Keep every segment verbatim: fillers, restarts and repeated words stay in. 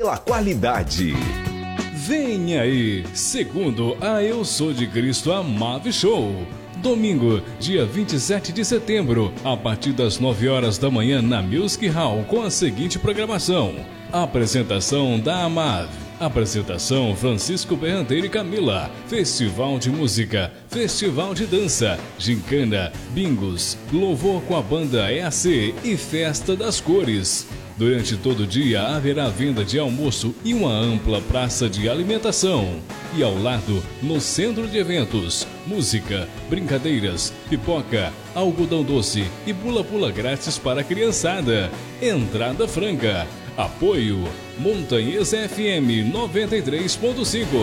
pela qualidade. Vem aí, segundo a Eu Sou de Cristo Amave Show. Domingo, dia vinte e sete de setembro, a partir das nove horas da manhã na Music Hall, com a seguinte programação. Apresentação da Amave. Apresentação Francisco Berranteiro e Camila. Festival de música, festival de dança, gincana, bingos, louvor com a banda E A C e festa das cores. Durante todo o dia haverá venda de almoço e uma ampla praça de alimentação. E ao lado, no centro de eventos, música, brincadeiras, pipoca, algodão doce e pula-pula grátis para a criançada. Entrada franca. Apoio Montanhesa F M noventa e três ponto cinco.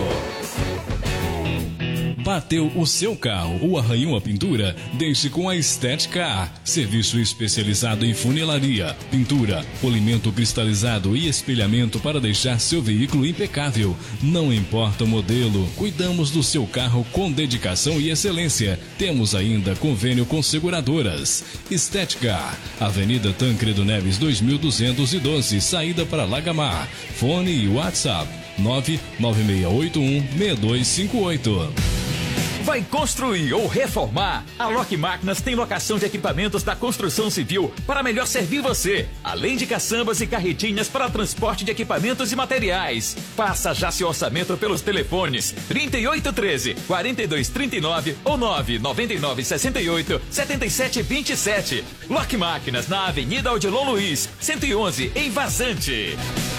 Bateu o seu carro ou arranhou a pintura? Deixe com a Estética. Serviço especializado em funilaria, pintura, polimento cristalizado e espelhamento para deixar seu veículo impecável. Não importa o modelo, cuidamos do seu carro com dedicação e excelência. Temos ainda convênio com seguradoras. Estética, Avenida Tancredo Neves dois mil duzentos e doze, saída para Lagamar. Fone e WhatsApp nove nove seis oito um seis dois cinco oito. Vai construir ou reformar? A Lock Máquinas tem locação de equipamentos da construção civil para melhor servir você, além de caçambas e carretinhas para transporte de equipamentos e materiais. Faça já seu orçamento pelos telefones trinta e oito treze, quarenta e dois trinta e nove ou nove nove nove seis oito, sete sete dois sete. Lock Máquinas na Avenida Odilon Luiz, cento e onze, em Vazante.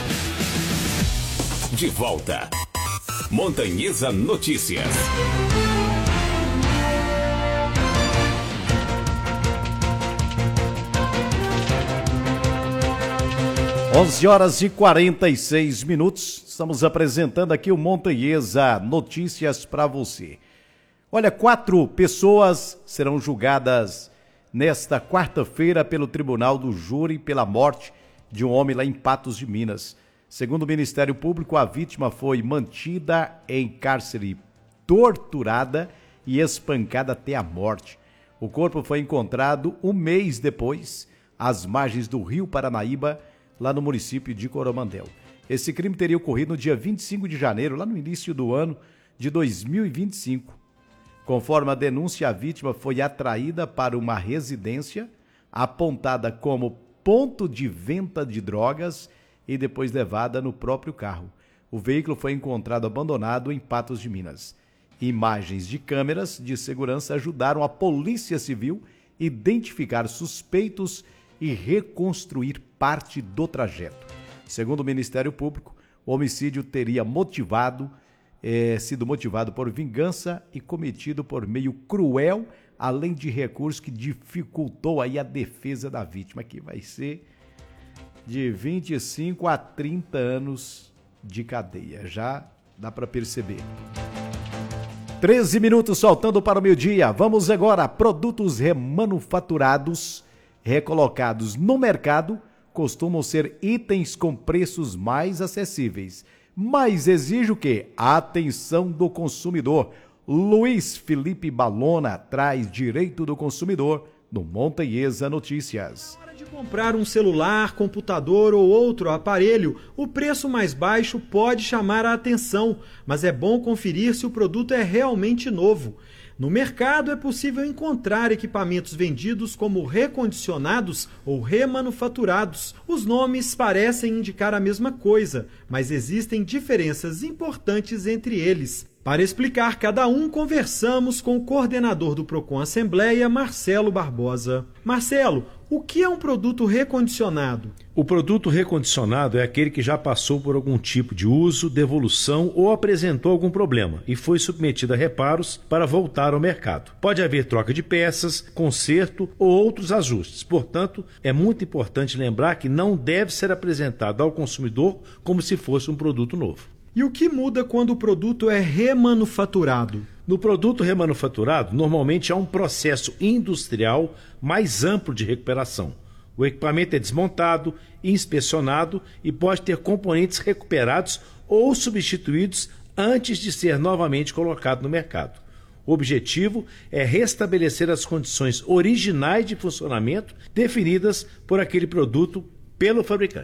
De volta. Montanhesa Notícias. onze horas e quarenta e seis minutos, estamos apresentando aqui o Montanhesa Notícias para você. Olha, quatro pessoas serão julgadas nesta quarta-feira pelo Tribunal do Júri pela morte de um homem lá em Patos de Minas. Segundo o Ministério Público, a vítima foi mantida em cárcere, torturada e espancada até a morte. O corpo foi encontrado um mês depois, às margens do Rio Paranaíba, lá no município de Coromandel. Esse crime teria ocorrido no dia vinte e cinco de janeiro, lá no início do ano de dois mil e vinte e cinco. Conforme a denúncia, a vítima foi atraída para uma residência apontada como ponto de venda de drogas e depois levada no próprio carro. O veículo foi encontrado abandonado em Patos de Minas. Imagens de câmeras de segurança ajudaram a Polícia Civil a identificar suspeitos e reconstruir parte do trajeto. Segundo o Ministério Público, o homicídio teria motivado, eh, sido motivado por vingança e cometido por meio cruel, além de recurso que dificultou aí a defesa da vítima, que vai ser de vinte e cinco a trinta anos de cadeia. Já dá para perceber. treze minutos faltando para o meio-dia. Vamos agora a produtos remanufaturados recolocados no mercado costumam ser itens com preços mais acessíveis, mas exige o quê? A atenção do consumidor. Luiz Felipe Balona traz direito do consumidor no Montanhesa Notícias. Na hora de comprar um celular, computador ou outro aparelho, o preço mais baixo pode chamar a atenção, mas é bom conferir se o produto é realmente novo. No mercado é possível encontrar equipamentos vendidos como recondicionados ou remanufaturados. Os nomes parecem indicar a mesma coisa, mas existem diferenças importantes entre eles. Para explicar cada um, conversamos com o coordenador do Procon Assembleia, Marcelo Barbosa. Marcelo, o que é um produto recondicionado? O produto recondicionado é aquele que já passou por algum tipo de uso, devolução ou apresentou algum problema e foi submetido a reparos para voltar ao mercado. Pode haver troca de peças, conserto ou outros ajustes. Portanto, é muito importante lembrar que não deve ser apresentado ao consumidor como se fosse um produto novo. E o que muda quando o produto é remanufaturado? No produto remanufaturado, normalmente há um processo industrial mais amplo de recuperação. O equipamento é desmontado, inspecionado e pode ter componentes recuperados ou substituídos antes de ser novamente colocado no mercado. O objetivo é restabelecer as condições originais de funcionamento definidas por aquele produto pelo fabricante.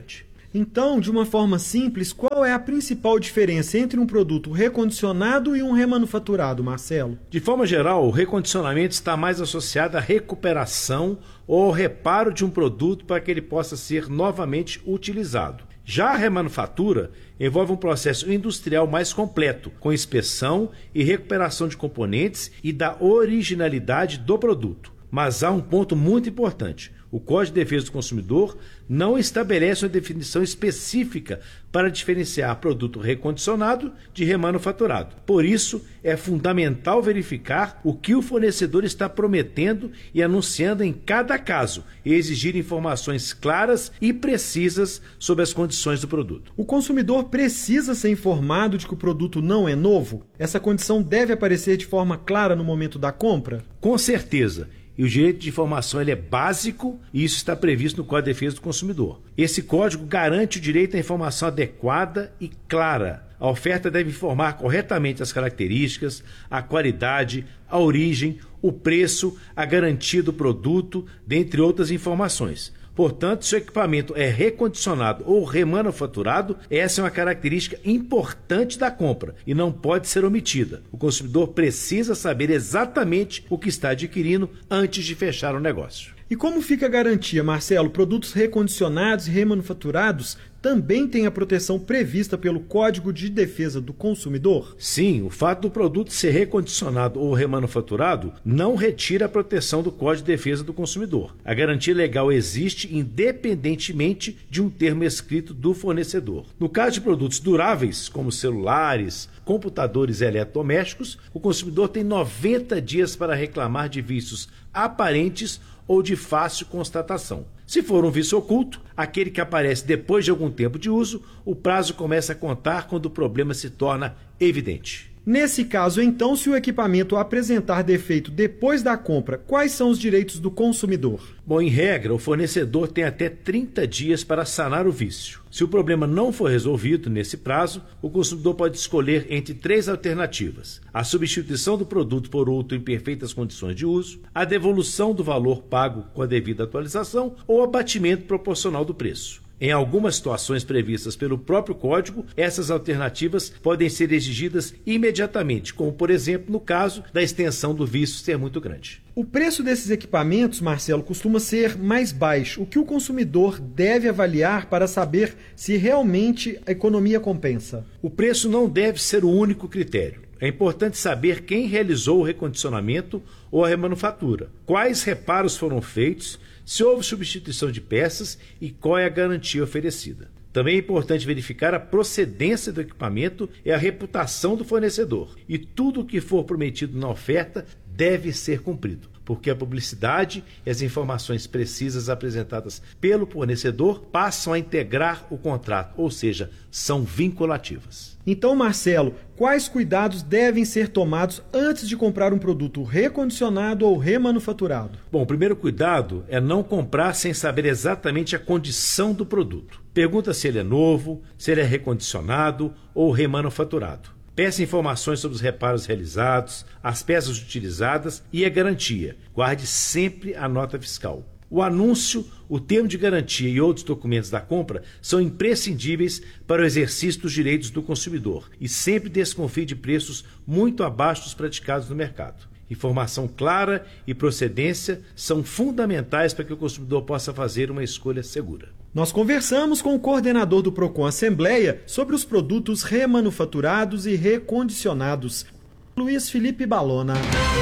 Então, de uma forma simples, qual é a principal diferença entre um produto recondicionado e um remanufaturado, Marcelo? De forma geral, o recondicionamento está mais associado à recuperação ou ao reparo de um produto para que ele possa ser novamente utilizado. Já a remanufatura envolve um processo industrial mais completo, com inspeção e recuperação de componentes e da originalidade do produto. Mas há um ponto muito importante. O Código de Defesa do Consumidor não estabelece uma definição específica para diferenciar produto recondicionado de remanufaturado. Por isso, é fundamental verificar o que o fornecedor está prometendo e anunciando em cada caso e exigir informações claras e precisas sobre as condições do produto. O consumidor precisa ser informado de que o produto não é novo? Essa condição deve aparecer de forma clara no momento da compra? Com certeza. E o direito de informação ele é básico e isso está previsto no Código de Defesa do Consumidor. Esse código garante o direito à informação adequada e clara. A oferta deve informar corretamente as características, a qualidade, a origem, o preço, a garantia do produto, dentre outras informações. Portanto, se o equipamento é recondicionado ou remanufaturado, essa é uma característica importante da compra e não pode ser omitida. O consumidor precisa saber exatamente o que está adquirindo antes de fechar o negócio. E como fica a garantia, Marcelo? Produtos recondicionados e remanufaturados também têm a proteção prevista pelo Código de Defesa do Consumidor? Sim, o fato do produto ser recondicionado ou remanufaturado não retira a proteção do Código de Defesa do Consumidor. A garantia legal existe independentemente de um termo escrito do fornecedor. No caso de produtos duráveis, como celulares, computadores e eletrodomésticos, o consumidor tem noventa dias para reclamar de vícios aparentes ou de fácil constatação. Se for um vício oculto, aquele que aparece depois de algum tempo de uso, o prazo começa a contar quando o problema se torna evidente. Nesse caso, então, se o equipamento apresentar defeito depois da compra, quais são os direitos do consumidor? Bom, em regra, o fornecedor tem até trinta dias para sanar o vício. Se o problema não for resolvido nesse prazo, o consumidor pode escolher entre três alternativas: a substituição do produto por outro em perfeitas condições de uso, a devolução do valor pago com a devida atualização ou abatimento proporcional do preço. Em algumas situações previstas pelo próprio Código, essas alternativas podem ser exigidas imediatamente, como, por exemplo, no caso da extensão do vício ser muito grande. O preço desses equipamentos, Marcelo, costuma ser mais baixo. O que o consumidor deve avaliar para saber se realmente a economia compensa? O preço não deve ser o único critério. É importante saber quem realizou o recondicionamento ou a remanufatura, quais reparos foram feitos, se houve substituição de peças e qual é a garantia oferecida. Também é importante verificar a procedência do equipamento e a reputação do fornecedor. E tudo o que for prometido na oferta deve ser cumprido, porque a publicidade e as informações precisas apresentadas pelo fornecedor passam a integrar o contrato, ou seja, são vinculativas. Então, Marcelo, quais cuidados devem ser tomados antes de comprar um produto recondicionado ou remanufaturado? Bom, o primeiro cuidado é não comprar sem saber exatamente a condição do produto. Pergunta se ele é novo, se ele é recondicionado ou remanufaturado. Peça informações sobre os reparos realizados, as peças utilizadas e a garantia. Guarde sempre a nota fiscal. O anúncio, o termo de garantia e outros documentos da compra são imprescindíveis para o exercício dos direitos do consumidor e sempre desconfie de preços muito abaixo dos praticados no mercado. Informação clara e procedência são fundamentais para que o consumidor possa fazer uma escolha segura. Nós conversamos com o coordenador do Procon Assembleia sobre os produtos remanufaturados e recondicionados, Luiz Felipe Balona.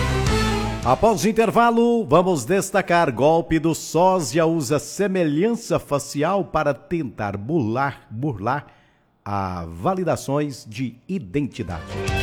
Após o intervalo, vamos destacar: golpe do sósia usa semelhança facial para tentar burlar, burlar as validações de identidade.